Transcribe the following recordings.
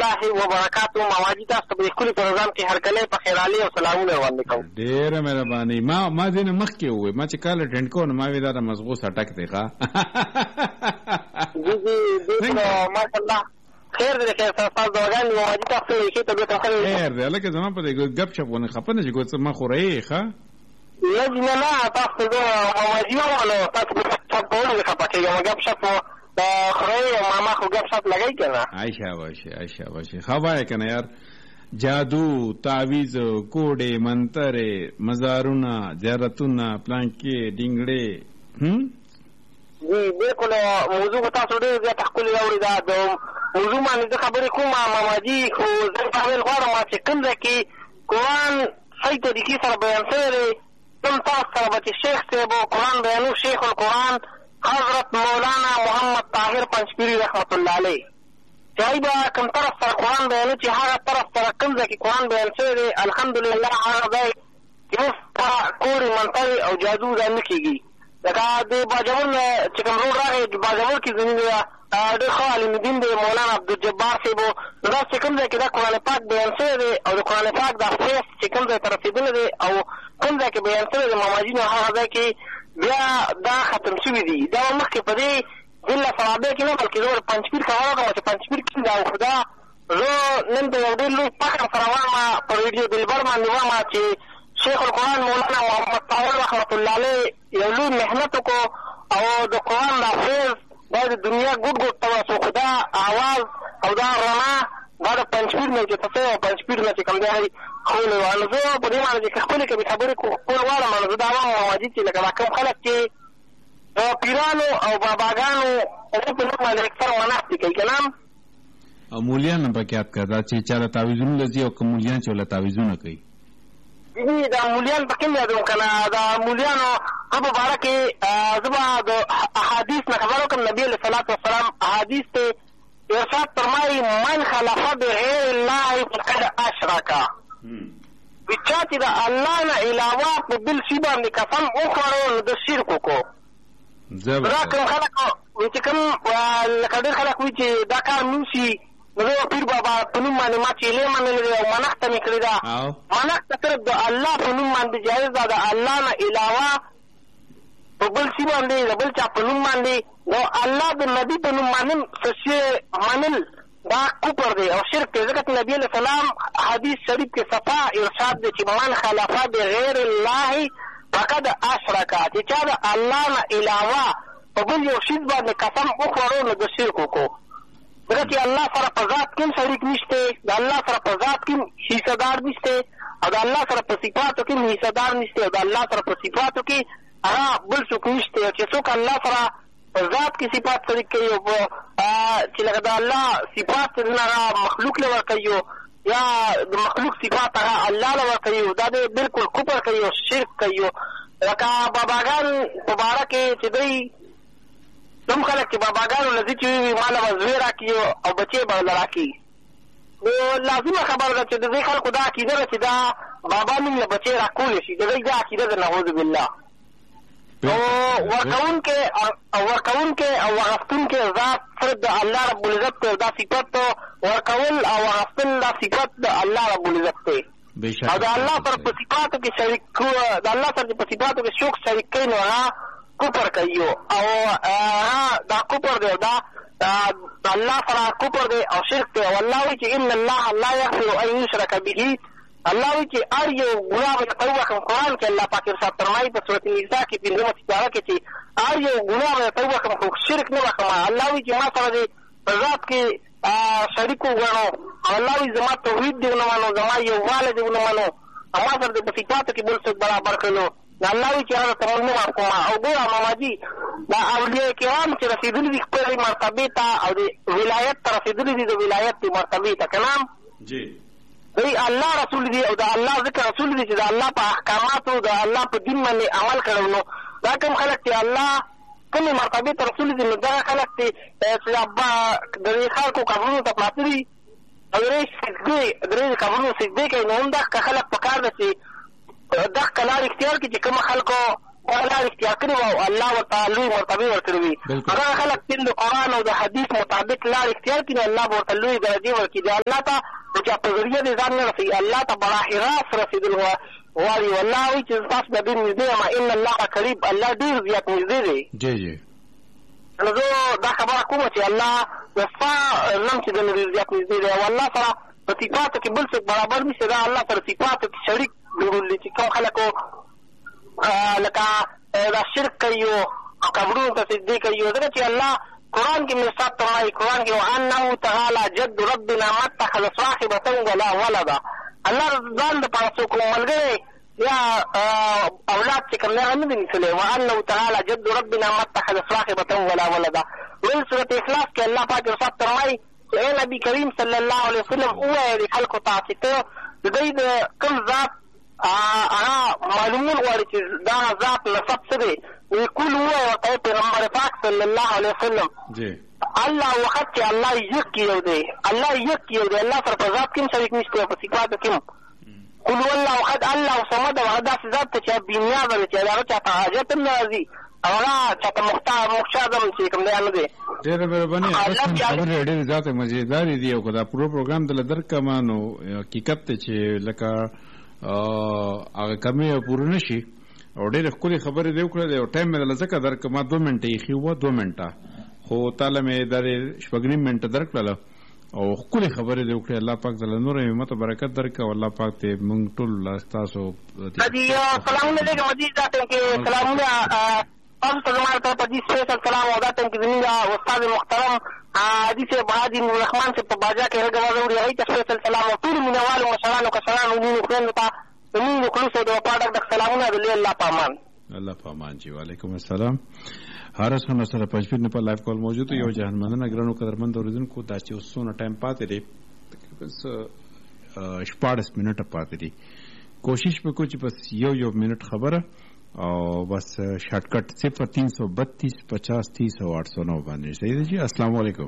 الله وبرکاتو. مواجی تاسو په خپل پروګرام کې هر کله په خیر علي او سلامونه وړاندې کوم. ډېره مهرباني. ما ځینې مخکې ووی ما چې کال اټینډ کوم ما وی دا مضغوط اٹک دی ښا. جی ماشاءالله خیر دې که تاسو دغه مواجی تاسو یې ته به تاسو خیر دې لکه زما په دې غب شپ ونه خپنه چې ګوت ما خورې ښا. نه تاسو د مواجی ولو تاسو په ټول کې خپکه یو غب شپ خوري او ماما خو غب شپ لګای کنه. عائشہ باشه خبره کنه یار. جادو تعویز کوډه منتره مزارونه زیارتونه پلانکی ډینګړې جی بالکل موضوع تاسو ډېر زیات خپل اوري دا د موضوع باندې خبرې کوم ماما جی خو زه په ول غواړم چې کوم ځکه قرآن صحیح طریقې سره بیان شوی کوم تاسو سره چې شیخ صاحب قرآن بیانو شیخ القرآن حضرت مولانا محمد طاهر پنځپيري رحمت الله علیه چای با کوم طرف سره قرآن بیانو چې هغه طرف سره کوم ځکه قرآن بیان شوی دی الحمدلله هغه ځای چې اوس کوړې منتري او جادو دا نه کېږي. لکه د باجوړ چې کوم روډ راغی باجوړ کې ځینې ډېر ښه عالم دین دی مولانا عبدالجبار صاحب دا چې کوم ځای کې دا قرآن پاک بیان شوی دی او د قرآن پاک دا فیض چې کوم ځای ته رسېدلی دی او کوم ځای کې بیان شوی دی ماماجي نو هغه ځای کې بیا دا ختم شوي دي. دا مخکې په دې ضلع صوابع کې نه بلکې زه پنځپیر خبره کوم چې پنځپیر کې دا خدا زه نن د یو ډېر لوی فخر سره وایم په ریډیو دلبر باندې وایم چې شیخ القرآن مولانا محمد طاهر رحمت الله علیه یو لوی محنت وکړو او د قرآن دا فیض دا د دنیا ګوټ ګوټ ته ورسو خو دا اواز او دا رڼا دا د پنځپیر نه چې تاسو او پنځپیر نه چې کوم دی خولې وه نو زه په دې باندې چې خپلې کومې خبرې خپل غواړم نو زه دا وایم مواجد چې لکه دا کوم خلک چې پیرانو او باباګانو هغوی په نوم باندې اکثر مناستې کوي که نه او مولیان هم پکې یاد کړه دا چې چا له تعویضونو له ځي او که مولیان چې له تعویضونه کوي دا مولیان په کوم یادوم که نه دا مولیانو په باره کې زه به د احادیث نه خبر وکړم. نبي علیه صلات وسلام احادیث ته ارشاد فرمایي من خلف بغیر الله فقد اشرکه وی چا چې د الله نه علاوه په بل شي باندې قسم وخوړو نو د شرک وکړو. دا کوم خلک وایي چې کوم لکه ډېر خلک وایي چې دا کار نه شي نو زه پیر بابا په نوم باندې ما چیلې منلې دی او منښته مې کړې ده. منښته صرف د الله په نوم باندې جایز ده د الله نه علاوه په بل شي باندې د بل چا په نوم باندې نو الله د نبي په نوم باندې څه شی منل دا کفر دی او شرک دی. ځکه چې نبي علیه السلام حدیث شریف کې صفا ارشاد دی چې من خلف بغیر الله فقد اشرکه چې چا د الله نه علاوه په بل یو شي باندې قسم وخوړو نو د شرک وکړو. ځکه چې الله سره په ذات کې شریک نشته د الله سره په ذات کې حصه‌دار نشته او د الله سره په صفاتو کې حصه‌دار نشته او د الله سره په صفاتو کې هغه بل څوک نشته چې څوک الله سره په ذات کې صفات شریک کوي او چې لکه د الله صفات هغه مخلوق له ورکوي یا د مخلوق صفات هغه الله له ورکوي دا د بالکل کفر کوي او شرک کوي. لکه باباګان په باره کې چې دوی کوم خلک چې باباګانو له ځي چې وي ما له به زوی راکړي او بچی به له راکړي نو لازمه خبره ده چې د دې خلکو دا عقیده ده چې دا بابا نوم له بچی راکولی شي د دوی دا عقیده ده نعوذ بالله. او ورکوونکی او اغوستونکی ذات صرف د الله رب العزت دی دا صفت ورکول او اغوستل دا صفت د الله رب العزت دی او د الله سره په صفاتو کې شریک د الله سره په صفاتو کې څوک شریک کوي نو هغه کفر کوي او دا کفر دی دا الله سره کفر دی او شرک دی او الله وایي چې ان الله لا یغفر ان یشرک به الله وایي چې هر یو ګناه به ته وبخښم. قرآن کې الله پاک ارشاد فرمایي په سورة النساء کې پنځمه سپاره کې چې هر یو ګناه به ته وبخښم خو شرک نه بخښم. الله وایي چې ما سره دې په ذات کې شریک وګڼو او الله وایي زما توحید دې ونه منو زما یووالی دې ونه منو او ما سره دې په صفاتو کې بل څوک برابر کړلو نو الله وایي چې هغه ته مونږ نه ورکوم. او ګوره ماماجي دا اولیاء کرام چې رسېدلي دي خپلې مرتبې ته او د ولایت ته رسېدلي دي د ولایت د مرتبې ته که نه دوی الله رسول دي او د الله ذکر رسول دي چې د الله په احکاماتو د الله په دین باندې عمل کړو. نو دا کوم خلک چې الله کومې مرتبې ته رسول دي نو دغه خلک چې د دې خلکو قبرونو ته پراته دي او د دې قبرونو سجدې کوي نو هم دغه خلک په کار ده چې دغه لار اختیار کړي چې کومه خلکو لار اختیار کړې وه او الله ورته لوی مرتبې ورکړې وي. هغه خلک چې د قرآن او د حدیث مطابق لار اختیار کړي نو الله به ورته لوی درجې ورکړي. د الله ته چې په ذریعه د ځان نه رسوي، الله ته براح راست رسېدل غواړي. والله وایي چې تاسو د ډېر نږدې یم، ان الله قریب، الله ډېر زیات نږدې دی. نو زه دا خبره کوم چې الله د ستا نوم چې د ډېر زیات نږدې دی او الله سره په صفاتو کې بل څوک برابر نشي. دا الله سره صفاتو کې شریک جوړولي چې کوم خلکو لکه دا شرک کوي او قبرونو ته سجدې کوي. ځکه چې الله قرآن کې مصاب فرمایي، قرآن کې وانه تعالی جد ربنا ما اتخذ صاحبة ولا ولدا. الله ځان دپاره څوک ملګری یا اولاد چې کوم نه نه دي نیسلی. وانه تعالی جد ربنا ما اتخذ صاحبة ولا ولدا. ویل سورة اخلاص کې الله پاک مصاب فرمایي چې اے نبي کریم صلی الله علیه وسلم ووایه د خلکو ته چې ته د دوی د کوم ذات هغه معلومول غواړي چې دا ذات نسب څه دی. کل ووایه ورته پیغمبر پاک صلی الله علیه وسلم الله وخت چې الله یک یو دی، الله یک یو دی، الله سره په ذات کې هم شریک نشته او په صفاتو کې هم. قل هو الله احد الله صمد. هغه داسې ذات ته چې بېنیازه دی، چې د هغه چاته حاجت هم نه راځي او هغه چاته محتاج هم چې کوم دی نه دی. ډېره مهرباني. خبرې ډېرې زیاتې مزېدارې دي او که دا پروګرام دله درکړم نو حقیقت دی چې لکه هغه کمې پوره نه شي او ډېرې ښکلې خبرې دې وکړلې او ټایم مې دله ځکه درکړه ما 2 منټه ایښي وه 2 منټه خو تاله مې دا 6.5 منټه درکړله او ښکلې خبرې دې وکړې. الله پاک دله نور همت او برکت درکړه او الله پاک ته موږ ټول ستاسو سلامونه لږه مزید دا ټایم کې سلامونه تاسو ته زما طرف ته سپیشل سلام او دا ټایم کې زموږ استاد محترم حاجي صاحب حاجي نوررحمان صاحب په باجا کې هغه غواړي وړي هغې ته سپیشل سلام او ټولو مینهوالو مشرانو کسانو مینو خویندو ته د مینو خلوصو د وفا ډک ډک سلامونه د الله په امان. الله په امان جی. وعلیکم السلام. هر څه سره پنځپیر نه په لایف کال موجود یو جهان مننه ګرانو قدرمند اوریدونکو دا چې اوسونه ټایم پاتې دی تقریبا 14 منټه پاتې دي. کوشش وکړو چې بس یو منټ خبره او بس شارټکټ 0332 50 30 809 باندې. صحیح دی جی. السلام علیکم.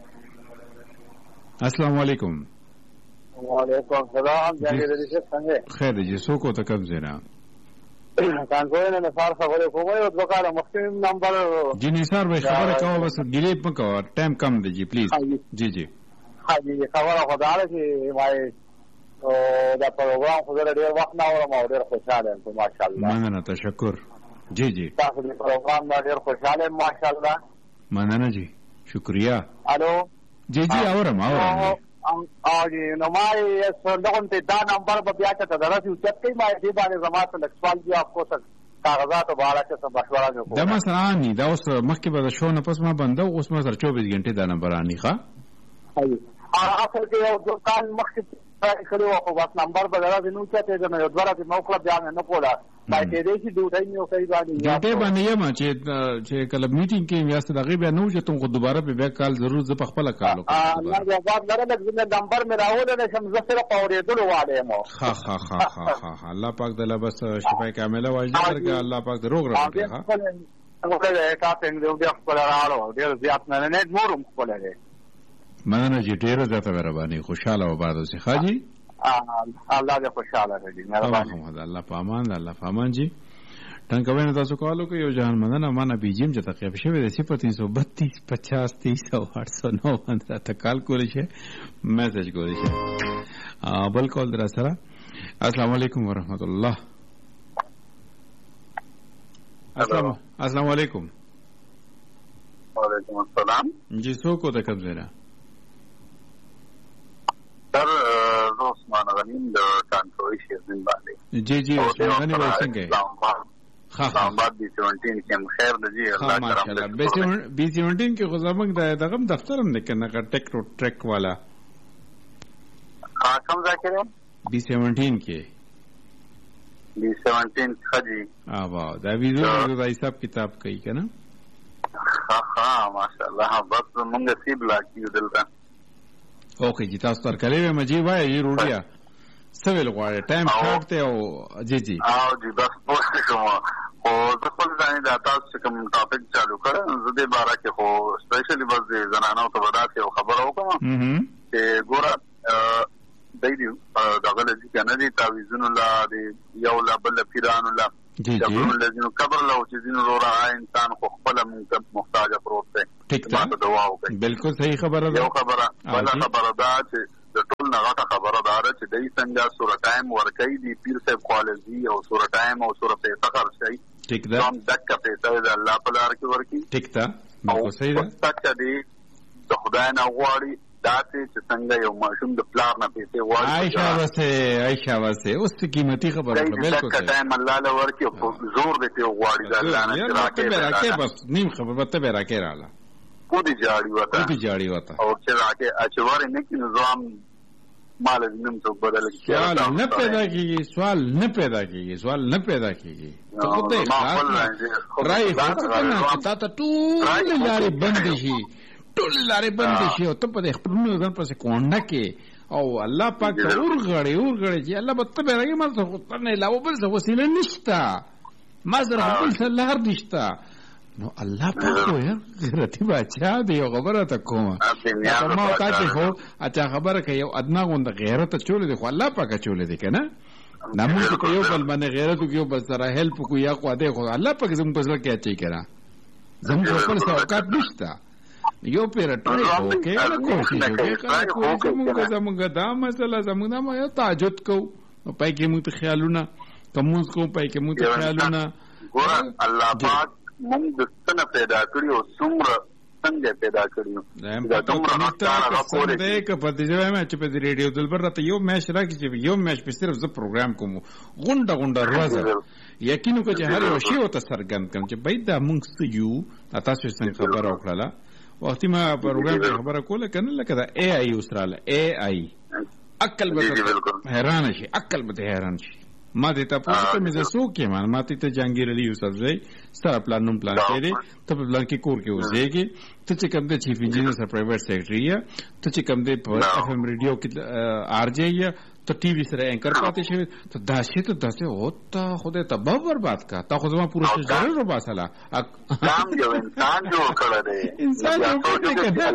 السلام علیکم. وعلیکم السلام. جانګیر دې څنګه خیر دی. سو کو تکم زینا کانګوینه نه فار خبره کومه یو دوکاله مخکې نمبر جی نثار بھائی خبره کوه بس ډیلی مکو ټایم کم دی جی پلیز. جی جی حاجی خبره خدای چې وای او دا پروګرام خو ډېر وخت نه اورم او ډېر خوشاله یم ماشاءالله. مننه تشکر. جی جی تاسو دې پروګرام ډېر خوشاله یم ماشاءالله. مننه جی شکریہ. الو جی جی اورم او جی نو ما یې څنګه ته دا نمبر په بیا ته درته او چت کې ما دې باندې زما ته سوال دی آپ کو کاغذات او بالا څه مشوره وکړه. دا مثلا ني دا اوس مخکې به شو نه پس ما بنده اوس ما سره 24 غنټه دا نمبر اني ښه. اصل کې یو دوکان مخکې کړو خو بس نمبر به درته نو چته دا یو دوره دې موکل بیا نه کوله پای کې دې چې ډوټای نیو کوي باندې باندې یم چې کله میټینګ کې واسطه دغه بیا نو چې تم خو دوباره به کال ضرور ز په خپل کال وکړم. الله جواب لرل چې نمبر مې راوړل نشم زه سره اورېدل وایم. ها الله پاک دله بس شفای کامله واجب درکړه. الله پاک روغ راکړي. ها هغه کا څنګه دې خپل راړو ډېر زیات نه نورم خپل لري. مننه جی ډېر زیاته مهرباني. خوشاله و بعد اوسې خاجي. الله دې خوشاله کړي. مهرباني. الله په امان. الله په امان جی. ټنګوینه تاسو کالو کې یو جهان مننه مانه بیجیم چې تقریبا شوی د 0332 50 30 809 باندې تکال کولی شي میسج کولی شي. بل کول در سره. السلام علیکم ورحمت الله. السلام علیکم. وعلیکم السلام. جی سو کو د کوم ځای نه سر عثمان غنیم د کانټروي شیرین باندې. جی جی عثمان غنیم څنګه اسلامآباد بي 17 کې خیر د جی الله ماشاءالله. بي 17 کې خو زمونږ دغه دفتر هم نکنه ټریک والا کوم ځای کې بي 17 کې بي 17 خجی واه دا ویډیو د حساب کتاب کوي کنه. ماشاءالله بس مونږ سیب لا کیو دلته. اوکے جی تاسو تر کله مجي وای یې روډیا سویل غواړي ټایم شارټ ته او جی جی جی بس پوښتنه کوم او زه خپل ځان د تاسو کوم ټاپک چالو کړم زه دې باره کې خو سپیشلی بس د زنانو ته وداسې یو خبره وکړم چې ګوره دای دې دغه لږ کنه دي تعویذونه لا دي یو لا بل پیرانو لا جی جی لازم قبر له چې دین ورا انسان خو خپل محتاج پروت دی ٹھیک ده دعا وکړي بالکل صحیح خبره ده یو خبره بل خبره ده چې د ټول نه غټه خبره ده چې دای څنګه سورہ ټایم ورکړي دی پیر صاحب کالجی او سورہ ټایم او سورہ پیسہ خرڅي ٹھیک ده هم دک پیسہ د الله په لار کې ورکړي ٹھیک ده بالکل صحیح ده تک دې د خدای نه غواړي داسې چې څنګه یو ماشوم د پلار نه پیسې غواړي عائشہ واسه اوس قیمتي خبره ده بالکل صحیح ټایم الله له ورکړي زور دې ته غواړي د الله نه راکې بس نیم خبره ته راکې رااله خودی جاړي وتا او چې راکې اچوارې نه کې نظام مال نیم څو بدل کی سوال نه پیدا کیږي ته خو دې راي هڅه تا ته ټول لارې بند شي او ته په خپل ځان پسې کونډه کې او الله پاک ته ورغړي چې الله به ته راګي مال څه نه علاوه بل څه وسیله نشته ما زره بل څه لار نشته نو الله پاک یې غیرتی بچا دی یو خبره ته کومه ما تا چې هو اچھا خبره کوي یو ادنا غوند غیرت چولې دی خو الله پاک چولې دی کنه ناموس کو یو بل باندې غیرت کو یو بل سره هیلپ کو یا کو ده خو الله پاک زموږ په سره کې اچي کرا زموږ خپل اوقات نشته یو پیر ټول اوکې کوشش وکړه زموږ دا مسله زموږ ما یو تهجد کو پای کې موږ خیالونه کومز کو پای کې موږ خیالونه ګور الله پاک موږ د څنګه پیدا کړیو څومره څنګه پیدا کړیو دا څومره راکورې دې ک په دې ځای مې چې په ریډیو دلبر راته یو میچ راکې چې یو میچ په صرف ز پروګرام کوم غونډه روزه یقینو کو چې هر یو شی او تسرګن کوم چې باید دا موږ یو تاسو څنګه خبر او کړه وخت ما پروګرام کې خبره کوله کنه لکه دا اي اي اوسراله اي اي عقل به حیران شي ما دې ته پوښتنه مې زسو کې ما ته جهانگیر علي یوسف زئی ستاره پلان کې ته په پلان کې کور کې اوسېږي ته چې کوم د چیف انجینر سره پرایویټ سیکریټري یا ته چې کوم د اف ام ریډیو کې ار جی یا ته ټي وي سره انکر پاتې شوی ته داسې هوتا خوده تباہ برباد کا تا خو زما پوره ضرر وباسلا کام جو انسان جو کړه دې انسان جو کړه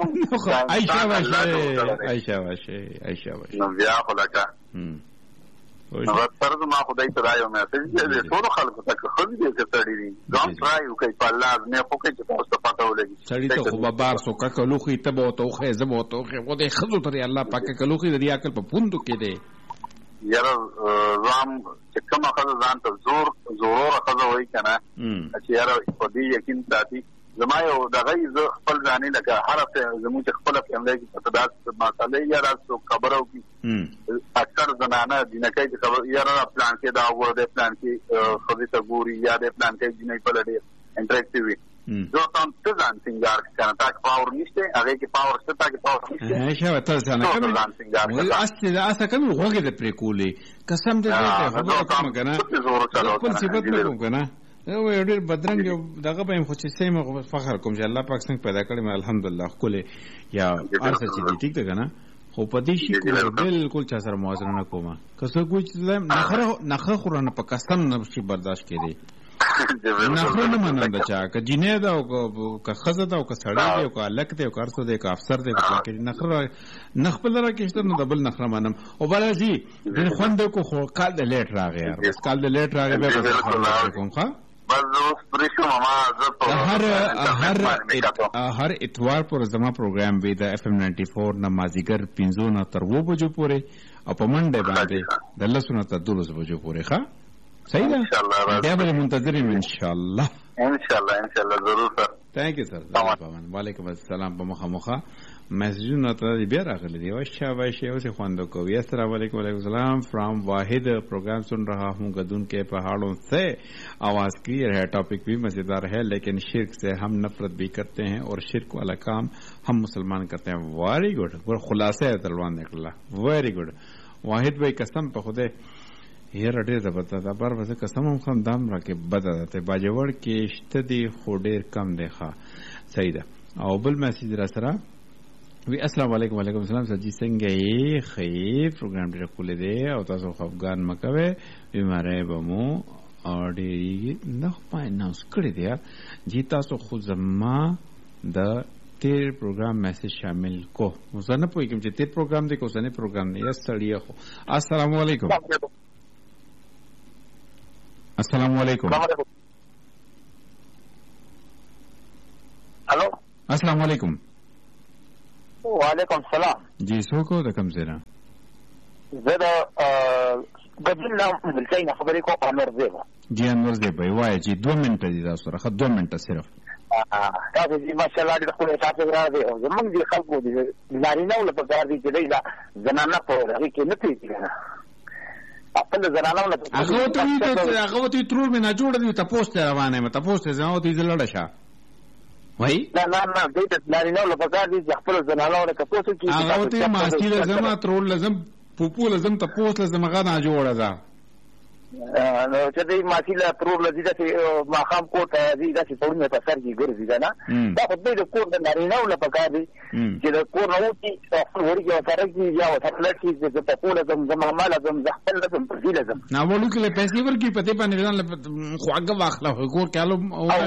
عائشہ واشه نو بیا خلک نو فرض ما خدای ته رايو مې چې دې ټول خلکو ته خو دې چې تړي دي ځان رايو کوي په الله نه خو کې چې تاسو ته پاتو لګي سړی ته خو بار سو کا کلوخي ته بو ته خو زبو ته خو دې خزو ته الله پاک کلوخي دې عقل په پوندو کې دې یاره رام چې کومه خزه ځان ته زور خزه وای کنه چې یاره په دې یقین ساتي زما یو دغه ز خپل ځانې لکه هر څه زموږ خپل فیملی کې پتدات مسالې یا راځو خبرو کې اکثر زنانه دینکې چې خبر یا را پلان کې دا و د پلان کې خو ته ګوري یا د پلان کې دینې په لړ انټریکټیوي زه تاسو ته ځان څنګه کنه تاک پاور نشته هغه کې پاور شته تاک پاور نشته هیڅ تاسو نه کوم اصل اسه کوم وګړي د پریکولې قسم دې خبره کوم کنه خپل صفات نه کوم کنه نو یو ډېر بدرنګ یو دغه به خو چې سیم فخر کوم چې الله پاک څنګه پیدا کړی مې الحمدلله کوله یا ارسه چې ټیک ده کنه خو په دې شي بالکل چا سره موازنه نه کومه کسه کوی چې نخره خورانه په قسم نه شي برداشت کړي نخره نه مننده چا ک جنې دا او ک خزه دا او ک سړی دی او ک الک دی او ک ارسه دی ک افسر دی کې نخره نخبل راکېشته نو دبل نخره منم او بلازي د خوند کو خو کال د لیټ راغی یار بس کال د لیټ راغی به کوم ښا هر اتوار پر زما پروګرام وی د اف ام 94 نه مازیګر 15 نه تر 2 بجو پورې او په منډه باندې د لسونه تر 2 بجو پورې ښه صحیح ده ان شاء الله دا به منتظرین ان شاء الله ضرور سر ثانک یو سر وعلیکم السلام په مخه مسجونه ته بیا راغلی دی वाशे उसे ख्वांदो को अस्सलाम वालेकुम सलाम फ्रॉम वाहिद प्रोग्राम सुन रहा हूँ गदून के पहाड़ों से आवाज क्लियर है टॉपिक भी मजेदार है लेकिन शिर्क से हम नफरत भी करते हैं और शिर्क वाला काम हम मुसलमान करते हैं वेरी गुड खुलासा है तलवान निकला वेरी गुड वाहिद भाई कसम पे खुदे ये रडे जबरदस्त पर वैसे कसम हम दाम रखे बता देते बाजवड़ के इश्तदी खोडेर कम देखा सही था और बल मैसेज रसरा وی السلام علیکم وعلیکم السلام سر جی څنګه یې خیر پروګرام ډیر کولې دی او تاسو افغان مکوي بیماره بمو اور ډیری نه پایناس کړی دی جی تاسو خو زما د تیر پروګرام میسج شامل کو وزنه پوي کوم چې تیر پروګرام دی کو سنې پروګرام دی یا ستړیا خو السلام علیکم السلام علیکم. الو السلام علیکم. وعلیکم السلام. جی څوک د کوم ځای نه؟ زه د ګډین نه ملتای نه خبرې کوم. انور زیب. جی انور زیب وایي چې 2 منټه دي تاسو سره. 2 منټه صرف. تاسو چې ماشاءالله د خپل تاسو راځي او زمونږ د خلکو دي نارینه ول په کار دي چې دا زنانه په هغه کې نه پیږي کنه. خپل زنانه ول هغه ته ترور مې نه جوړ دي. تاسو ته روانه مې تاسو ته زما ته لړ شه وای نه د نارینه ول په کار دي چې خپل زنانه ول تاسو کې هغه ته ماستی لازم ترور لازم پوپو لازم تاسو لازم غنا جوړه ده نو چې دې ماشيله ترور لذي چې ماخام کوټه دې چې ټولنه په سر کې ګرځي دا نه دا خو دې د کور د نارینه ول په کار دي چې د کور نو چې خپل ورګي او سره کې یا وسره کې چې په کوله زم عمل زم خپل زم په لازم نه ولو کې پیسې ورګي پته باندې ځان خواګه واخله کور کالو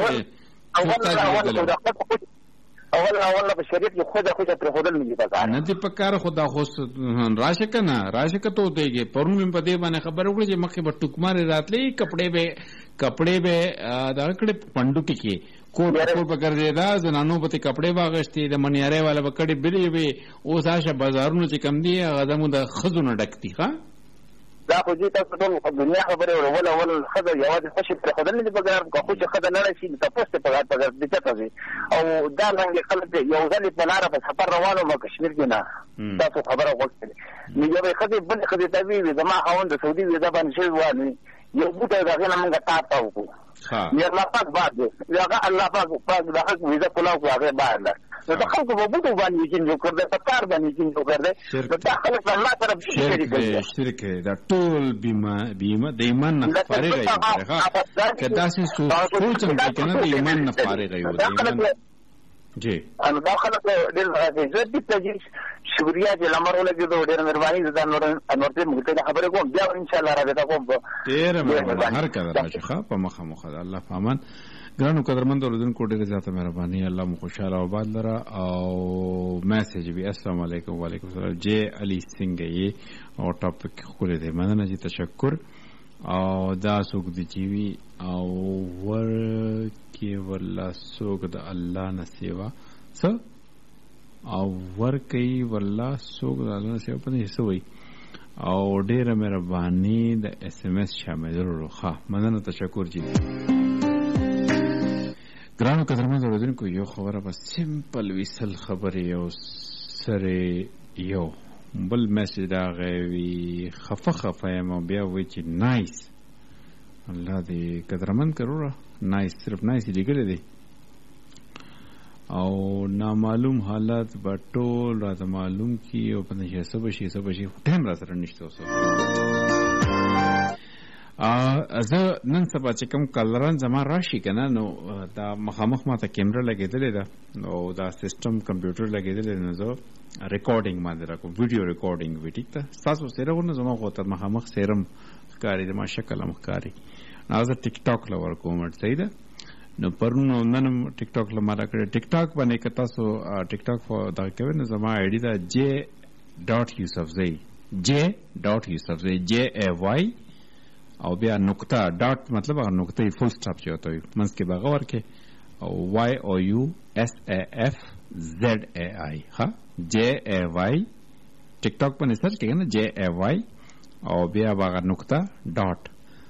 اول په شریعت کې خود پر خودل نه پکار نه دي پکار خدا خو راشه کنه راشه کته وتهږي پرون په دې باندې خبر وکړي چې مخکې به ټوکمار راتلې کپڑے به دا کړه پندو کې کور پکړ دې دا زنانو په کپڑے واغشتي د منیاره والا بکړي بلی به اوس آشه بازارونو چې کم دي غدمو د خزونه ډکتي ها دا خو دې تاسو ټول دنیا خبره ول خدای یوازې خوشي پر خدای نه بګار کو خوشي خدای نه راشي تاسو ته په دې تاسو او دا څنګه خلک یو ځل په لار په سفر روانو مو کشمیر کې نه تاسو خبره وکړه نو یو خدای بل خدای تبي زما خوند سعودي ویزا باندې شوی وانه یو بوته دا غنه موږ تاسو وکړو یا الله پاک بعد یا الله پاک دا حق ویزا کولاو هغه بعد نو دا خلکو په بوته باندې کې جوړ کړل په کار باندې کې جوړ کړل دا خلک الله طرف شرک دا ټول بیمه د ایمان نه فارغ وي ها کدا سي سوچم کنه د ایمان نه فارغ وي جی ان دا خلک ډېر عزت دي چې شکریا چې لمر ولګي دوه ډېر مهرباني زده انور ته موږ ته خبره کوم بیا ان شاء الله راځه کوم ډېر مهرباني هر کله راځي ښه په مخه الله پامان ګرانو قدرمن اوریدونکو ډېر زیاته مهرباني الله مو خوشاله او آباد لره او میسج به السلام علیکم وعلیکم السلام جی علي څنګه یې او ټاپک خو دې مننه جی تشکر او دا څوک دی چې وی او ور کې ورلا څوک د الله نه سیوا څه او ور کوي ورلا څوک د الله نه سیوا په دې سوي او ډیره مهرباني د اس ام اس شامل وروخه مننه تشکر جی ګرانو قدرمن اوریدونکو یو خبره بس سمپل ویسل خبره یو سره یو بل میسج راغی خفه یم بیا وی چې نایس الله دې قدرمن کړو نایس صرف نایس لیکل دي او نامعلوم حالات په ټول راته معلوم کی او په نشه سبا شي ټیم را سره نشته اوس زه نن سبا چې کوم کلران زما راشي کنه نو دا مخامخ ماته کیمرا لګېدلې ده نو دا سیستم کمپیوټر لګېدلې نو زه ریکارډینګ باندې راکوم ویډیو ریکارډینګ وی ټیک ته تاسو سره ونه زما خو ته مخامخ سرم ښکاري د ما شکل هم ښکاري نو زه ټیک ټاک لور کوم صحیح ده نو پرونو نن ټیک ټاک لماره کړ ټیک ټاک باندې که تاسو ټیک ټاک فو دا کوي نو زما آی ډی دا j.yusufzai JAY او بیا نقطه ډاټ مطلب هغه نقطه فول سټاپ چې وته وي منځ کې به ورکه او YOUSAFZAI ها JAY ټیک ټاک باندې سرچ کړئ نه JAY او بیا هغه نقطه ډاټ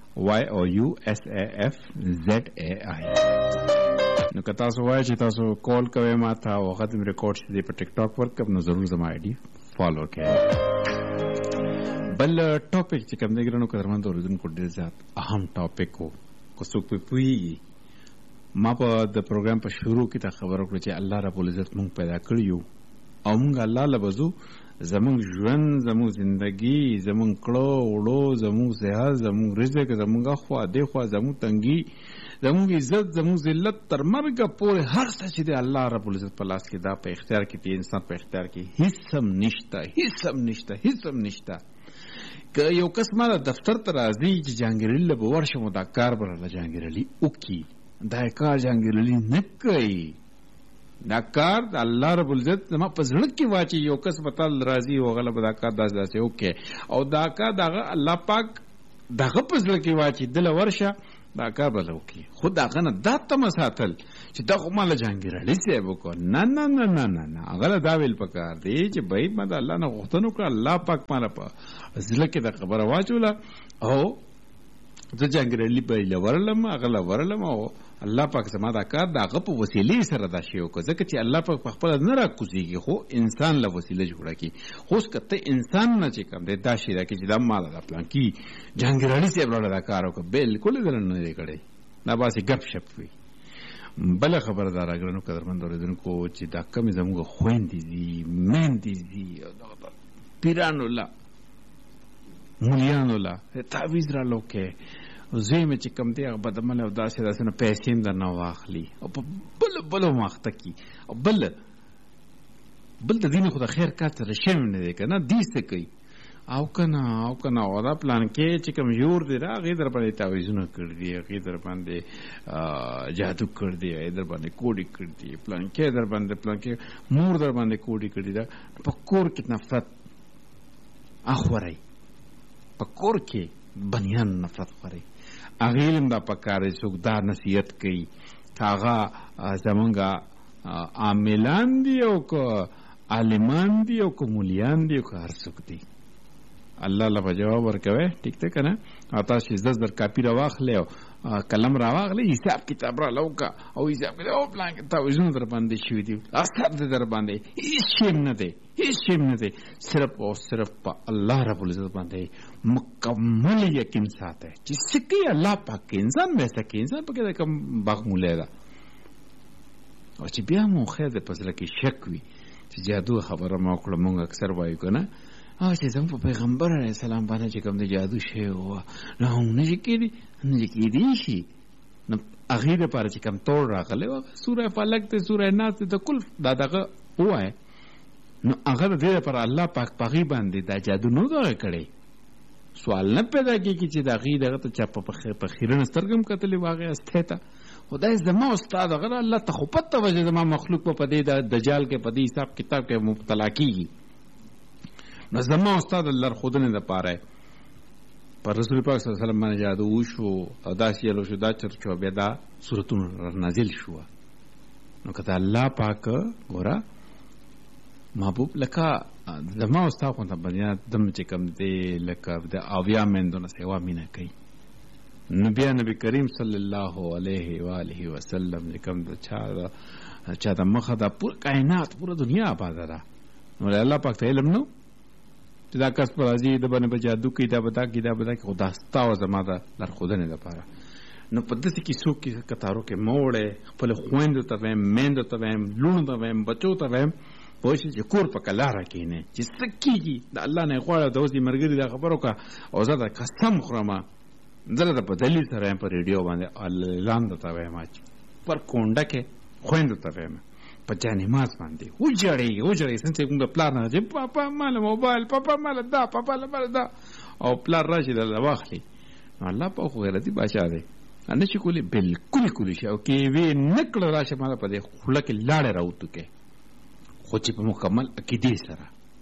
YOUSAFZAI نو که تاسو وایئ چې تاسو کال کوئ ما ته او هغه دې ریکارډ شي په ټیک ټاک ورکړم نو ضرور زما آی ډي فالو کړئ بل ټاپک چې کوم دی ګرانو قدرمن اوریدونکو ډېر زیات اهم ټاپک وو کو څوک پوهیږي ما په د پروګرام په شروع کې ته خبر ورکړه چې الله رب العزت مونږ پیدا کړیو او مونږ الله لبزو زمونږ ژوند زمونږ زندگی زمونږ کړو وړو زمونږ صحت زمونږ رزق زمونږ خوا دې خوا زمونږ تنګي زمونږ عزت زمونږ ذلت تر مرګه پورې هر څه چې دی الله رب العزت په لاس کې دا په اختیار کې دی انسان په اختیار کې هیڅ هم نشته که یو کس ما دفتر ته راځي چې جهانګیري له به ورشم دا کار به راله جهانګیري وکړي دا کار جهانګیري نه کوي دا کار د الله رب العزت زما په زړه کې واچي یو کس به تل راځي هغه به دا کار داسې وکړي او دا کار دغه الله پاک دغه په زړه کې واچي دله ورشه دا کار به وکړي. خو د هغه نه دا تمه ساتل چې دا خو ماله جهانګیر علي صاحب وکړ. نه نه نه نه نه نه هغه له دا ویل پکار دی چې بهید ما د الله نه غوښتنه وکړه، الله پاک ماله په زړه کې د خبره واچوله او زه جهانګیر علي به له ورلم، هغه له ورلم او الله پاک زما دا کار د هغه په وسیلې سره دا شی وکړه. ځکه چې الله پاک په خپله نه راکوزېږي خو انسان له وسیله جوړه کړي. خو اوس که ته انسان نه چې کوم دی دا شی راکړي چې دا ماله دا پلانکي جهانګیر علي صاحب راله دا کار وکړه، بلکل یې دله نه دی کړی، دا باسې ګپ شپ وي. بله خبره دا راګرانو قدرمند اورېدونکو چې دا کمې زموږ خویندې دي، میندې دي، پیرانو له مولیانو له تعویض راله وکړې، زوی مې چې کوم دی هغه بدعمله او داسې داسې نه پیسې هم درنه واخلي او په بلو ماخته کي او بل د دې نه خو د خیر کار سره شوی نه دی که نه دیسته کوي او که نه او دا پلان کې چې کوم یور دی را هغې در باندې تعویضونه کړي دي، هغې در باندې جادو کړي دي، هغې در باندې کوډې کړي دي، پلان کې در باندې پلان کې مور در باندې کوډې کړي ده. په کور کې نفرت اخورئ، په کور کې بنیان نفرت خورئ. هغې علم دا پکار دی څوک دا نصیحت کوي که هغه زمونږ عاملان دي او که عالمان دي او که مولیان دي او که هر څوک دي. الله له به جواب ورکوي، ټیک دی که نه؟ او تاسو چې زر کاپي راواخلئ او قلم راواخلئ، حساب کتاب راله وکړه او حساب کتاب او پلان کې تعویضونه در باندې شوي دي، اثر دی در باندې، هېڅ شی نه دی، هېڅ شی نه دی. صرف او صرف په الله رب العزت باندې مکمل یقین ساتئ چې څه کوي الله پاک کې، انسان ویسه کوي، انسان پکې د کوم باغ مولی ده. او چې بیا مو خیر د په زړه کې شک وي چې جادو خبره ما وکړه، مونږ اکثر وایو که نه او چې زموږ په پیغمبر علیه السلام باندې چې کوم د جادو شی وه نو هم نه چې کېدي نه چې کېدی شي. نو هغې دپاره چې کوم توړ راغلی و سوره فلک دی، سوره ناس دی، د کل دا دغه ووایه نو هغه د دې دپاره الله پاک په هغې باندې دا جادو نو دغه کړی. سوال نه پیدا کېږي چې د هغې دغه ته چا په خیرنه سترګه هم کتلې و هغې هستۍ ته. خدای زما استاد هغه الله ته خو پته وه چې زما مخلوق په دې دجال کې په دې حساب کتاب کې مبتلا کېږي. نو زما استاد لارښودنې دپاره پر رسول پاک صلی الله علیه وسلم باندې جادو وشو او داسې یلو شو، دا چرچ و بیا دا صورتونه نازل شوه. نو که د الله پاک ګوره محبوب لکه زما استاد خو ته بنیا دم چې کوم دی لکه د اویا میندو نه سیوا مینه کوي. نو بیا نبی کریم صلی الله علیه و آله وسلم چې کوم د چا د مخه دا پور کائنات پوره دنیا آباده ده. نو الله پاک ته علم نو چې دا کس په راځي د باندې به جادو کوي، دا به دا کوي، دا به دا کوي، خو دا ستا وه زما د لارښودنې دپاره. نو په داسې کیسو کې کتارو کې مه وړئ، خپلو خویندو ته ویم، میندو ته ویم، لوڼو ته ویم، بچو ته ویم، پوه شئ چې کور په کلاره کښېنئ چې څه کېږي د الله نه یې غواړه. د اوس دې ملګري دا خبره وکړه او زه د قسم خورم زه د په دلیل سره یم په ریډیو باندې اعلان درته وایم چې پر کونډه کې خویندو ته وایم په جانماز باندې وجړئ څنګه چې کوم د پلار نه چې پاپا ماله موبایل، پاپا ماله دا، پاپا ماله دا، او پلار راشي درله واخلي. نو الله پاک خو غیرتي باچا دی، نه شي کولی بلکل کولی شي. او که یې ویې نه کړه راشه ماله په دې خوله کې لاړې راوتوکې، خو چې په مکمل عقیدې سره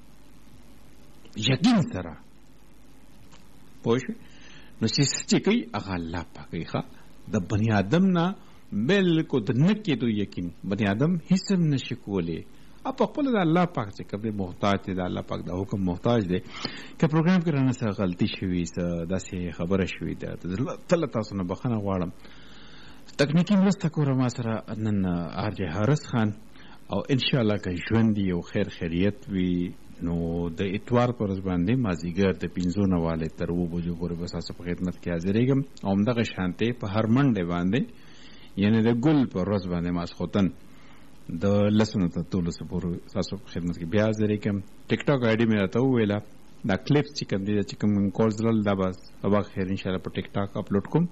یقین سره پوه شوې. نو چې کوي هغه الله پاک کوي. ښه د بني آدم نه بلکل د نه کېدو یقین بني آدم هېڅ هم نشي کولی. او په خپله د الله پاک چې کوم دی محتاج دی، د الله پاک د حکم محتاج دی. که پروګرام کې رانه څه غلطي شوي، څه داسې خبره شوې ده، تله تاسو نه بخښنه غواړم. تکنیکي مرسته کوره ما سره نن آرج حارث خان، او انشاءالله که ژوند یو خیر خیریت وي نو د اتوار پر ورځ باندې مازدیګر د 5 نه والې تر 7 بجو پورې به ستاسو په خدمت کې حاضرېږم. او همدغه شانتې په هر منډې باندې یعنې د ګل پر ورځ باندې ماسخوتن د 10 نه تر 12 پورې ستاسو په خدمت کې بیا حاضرېږم. ټیک ټاک آی ډي مې راته وویله، دا کلیپس چې کوم دي چې کوم کورس لرل دا به سبا خیر انشاءالله په ټیک ټاک اپلوډ کوم.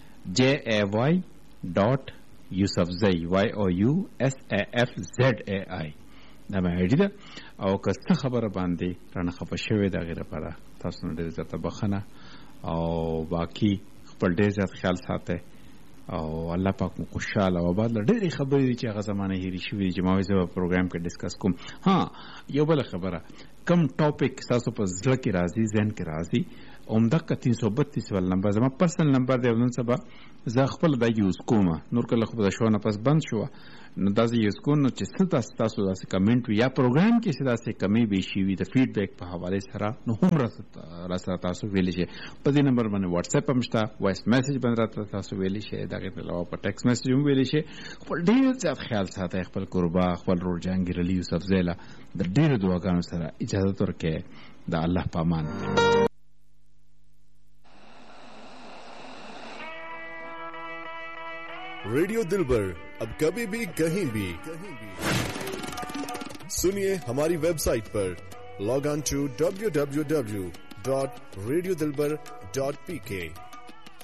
JAY.Yousafzai YOUSAFZAI دا مې آی ډي ده. او که څه خبره باندې رانه خفه شوې د هغې لپاره تاسو نه ډېر زیاته بخښنه. او باقي خپل ډېر زیات خیال ساتئ او الله پاک مو خوشحاله او آباد. ډېرې خبرې دي چې هغه زمانه هېرې شوې دي چې ما وایي زه به پروګرام کې ډسکس کوم. ها یو بله خبره کم ټاپک تاسو په ځړ کې راځي ذهن کې راځي اومدغه 332 ول نمبر زما پرسنل نمبر دی نن سبا زه خپل د یوز کوم نور کله خو د شو نه پس بند شو نو دا یوز کوم چې تاسو داسې کمنټ یا پروګرام کې څه داسې کمی به شي وي د فیډبیک په حواله سره نو هم را سره تاسو ویلی شي په دې نمبر باندې واتس اپ هم شته وایس میسج باندې تاسو ویلی شي دا غیر علاوه په ټیکس میسج هم ویلی شي خپل ډیر ځات خیال ساتي خپل قربا خپل روړ جهانگیر علي یوسف زیلا د ډیر دعاګانو سره اجازه ورکړئ د الله پامان रेडियो दिलबर अब कभी भी कहीं भी सुनिए हमारी वेबसाइट पर लॉग ऑन टू www.radiodilbar.pk